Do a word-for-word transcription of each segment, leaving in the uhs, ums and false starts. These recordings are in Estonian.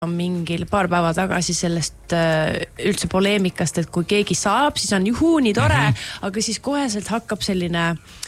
mingil paar päeva tagasi sellest üldse poleemikast, et kui keegi saab, siis on juhu, nii tore, mm-hmm. aga siis koheselt hakkab selline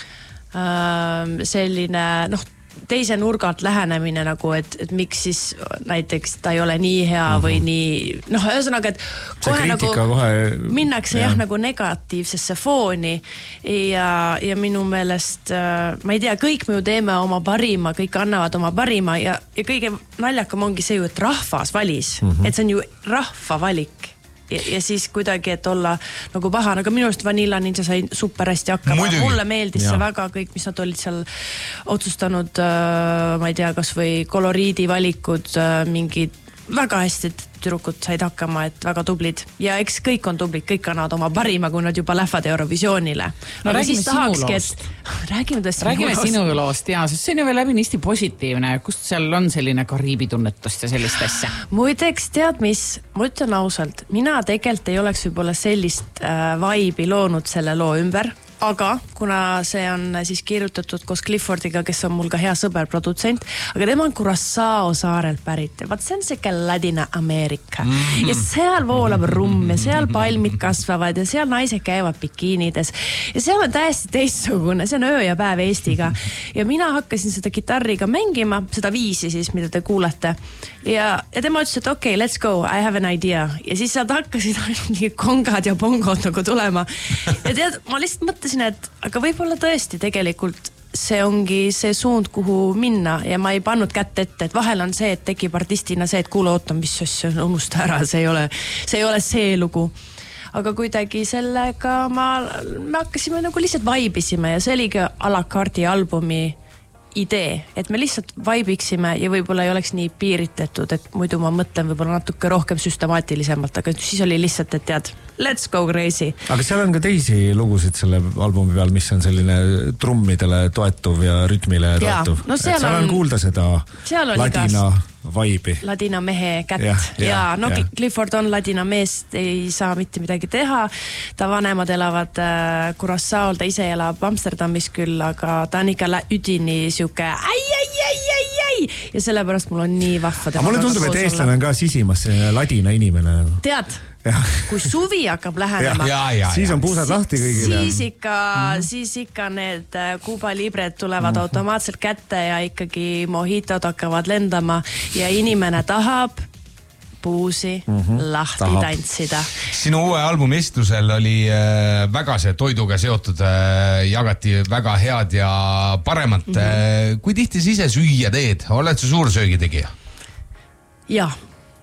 selline, noh, teise nurgalt lähenemine nagu, et, et miks siis näiteks ta ei ole nii hea mm-hmm. või nii, noh, ühesõnaga, et kohe nagu kohe, minnakse jah. jah nagu negatiivsesse fooni ja, ja minu meelest, ma ei tea, kõik me ju teeme oma parima, kõik annavad oma parima ja, ja kõige naljakam ongi see ju, et rahvas valis, mm-hmm. et see on ju rahva valik. Ja, ja siis kuidagi, et olla nagu paha, aga minu arust Vanilla Ninja sai super hästi hakkama. Mulle meeldis ja. see väga kõik, mis nad olid seal otsustanud, äh, ma ei tea, kas või koloriidi valikud, äh, mingid väga hästi tüdrukud said hakkama, et väga tublid. Ja eks kõik on tublid, kõik annavad oma parima, kui nad juba lähevad Eurovisioonile. No aga räägime sinu loost. Räägime tõesti räägime sinu loost, jaa, sest see on ju veel läbi niisti positiivne. Kust seal on selline Kariibi tunnetust ja sellist asja? Muideks, tead mis, ma ütlen ausalt, mina tegelikult ei oleks võib-olla sellist äh, vaibi loonud selle loo ümber, aga kuna see on siis kirjutatud koos Cliffordiga, kes on mul ka hea sõber, produtsent, aga tema on Curaçao saarelt pärit. Vaat see on siuke Ladina-Ameerika. Mm-hmm. Ja seal voolab rumm ja seal palmid kasvavad ja seal naised käivad bikiinides. Ja seal on täiesti teistsugune, see on öö ja päev Eestiga. Ja mina hakkasin seda gitarriga mängima, seda viisi siis, mida te kuulete. Ja, ja tema ütles, et okei, okay, let's go, I have an idea. Ja siis sealt hakkasid ainult kongad ja pongod nagu tulema. Ja tead, ma lihtsalt mõtlesin, et aga võib-olla tõesti tegelikult see ongi see suund, kuhu minna ja ma ei pannud kätt ette, et vahel on see, et tekib artistina see, et kuule, oota, mis asja, unusta ära, see ei ole see, ei ole see lugu. Aga kuidagi sellega ma, me hakkasime nagu lihtsalt vaibisime ja see oligi a la carte albumi idee, et me lihtsalt vaibiksime ja võib-olla ei oleks nii piiritetud, et muidu ma mõtlen võib-olla natuke rohkem süstemaatilisemalt, aga siis oli lihtsalt, et tead, let's go crazy. Aga seal on ka teisi lugusid selle albumi peal, mis on selline trummidele toetuv ja rütmile toetuv. No seal, seal on, on kuulda seda ladina vaibi. Ladina mehe kätt. Ja, ja, ja no ja. Clifford on ladina meest, ei saa mitte midagi teha. Ta vanemad elavad äh, Curaçaol, ta ise elab Amsterdamis küll, aga ta on ikka üdini siuke ai, ai, ai, ai, ai. Ja sellepärast mul on nii vahva. Aga mulle tundub, et eestlane on ka sisimas ladina inimene. Tead, ja. Kui suvi hakkab lähenema, ja, ja, ja, siis on puusad lahti kõigile. Siis ikka, mm. siis ikka need Kuuba libred tulevad mm-hmm. automaatselt kätte ja ikkagi mojitod hakkavad lendama ja inimene tahab puusi mm-hmm. lahti tahab. Tantsida. Sinu uue albumi esitlusel oli äh, väga see toiduga seotud, äh, jagati väga head ja paremat. Mm-hmm. Kui tihti sa ise süüa teed? Oled sa suur söögitegija? Jah.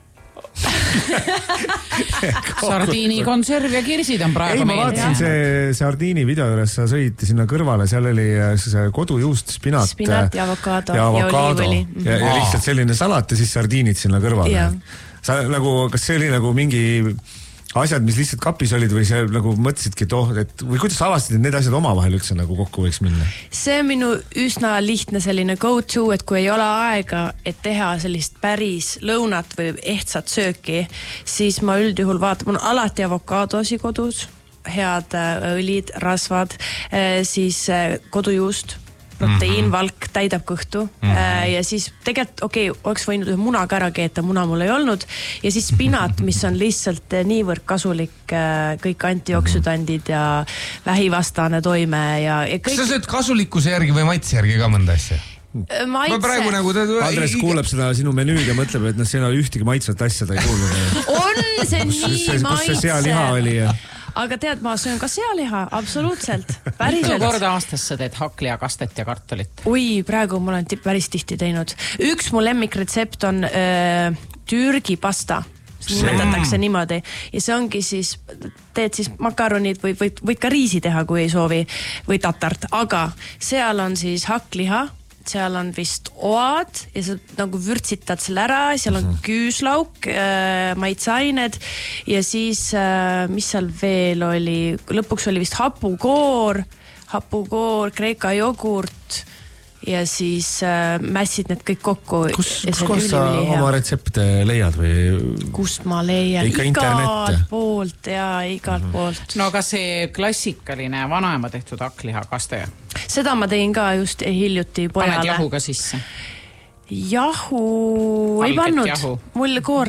Sardiini konserv ja kirsid on praegu ei, ma vaatasin see sardiini video juures, sa sõid sinna kõrvale, seal oli see kodujuust, spinat, spinat ja avokado ja, avokado, ja, ja, ja lihtsalt selline salat ja siis sardiinid sinna kõrvale ja. Sa nagu, kas see oli nagu mingi asjad, mis lihtsalt kapis olid või see nagu mõtlesidki, et oh, et või kuidas sa avastasid, et need asjad omavahel üldse nagu kokku võiks minna? See on minu üsna lihtne selline go-to, et kui ei ole aega, et teha sellist päris lõunat või ehtsat sööki, siis ma üldjuhul vaatan, mul on alati avokaadosi kodus, head õlid, rasvad, siis kodujuust, proteiin, mm-hmm. valk täidab kõhtu mm-hmm. ja siis tegelikult, okei, okay, oleks võinud ühe munaga ära keeta, muna mul ei olnud ja siis spinat, mis on lihtsalt niivõrd kasulik, kõik antioksüdandid ja vähivastane toime ja, ja kõik... Kas sa sööd kasulikkuse järgi või maitse järgi ka mõnda asja? Maitse. Praegu nagu ta... Andres kuuleb seda sinu menüüd ja mõtleb, et noh, siin on ühtegi maitset asja, ta ei kuulnud. On see nii maitse. Kus see sealiha oli ja... Aga tead, ma söön ka sealiha, absoluutselt. Päriselt. Mitu korda aastas sa teed hakli ja kastet ja kartulit? Ui, praegu ma olen päris tihti teinud. Üks mu lemmikretsept on öö, Türgi pasta. Nimetatakse niimoodi. Ja see ongi siis, teed siis makaronid või võid, võid ka riisi teha, kui ei soovi, või tatart. Aga seal on siis hakliha, seal on vist oad ja sa nagu vürtsitad selle ära, seal on küüslauk, äh, maitseained ja siis, äh, mis seal veel oli, lõpuks oli vist hapukoor, hapukoor, kreeka jogurt ja siis äh, mässid need kõik kokku. Kus, kus koos sa oma retsepte leiad või? Kust ma leian? Ikka internet? Igalt poolt ja igalt mm-hmm. poolt. No aga see klassikaline vanaema tehtud hakkliha kaste? Seda ma tegin ka just hiljuti pojale. Paned jahuga sisse? jahu Valget ei pannud jahu. , mul koor